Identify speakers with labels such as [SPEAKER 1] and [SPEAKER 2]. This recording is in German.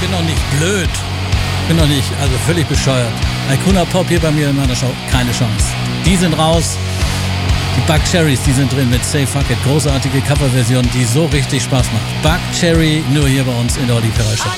[SPEAKER 1] bin doch nicht blöd. Bin doch nicht, also völlig bescheuert. Icona Pop hier bei mir in meiner Show, keine Chance. Die sind raus. Die Buckcherrys, die sind drin mit Say Fuck It. Großartige Coverversion, die so richtig Spaß macht. Buckcherry nur hier bei uns in der Olli Ferrari Show.